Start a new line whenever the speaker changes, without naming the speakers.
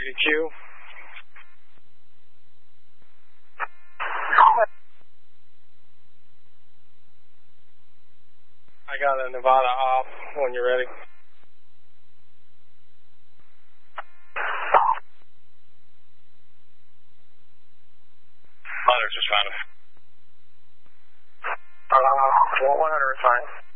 WQ. I got a Nevada op when you're ready.
Others, just found us.
100 is fine.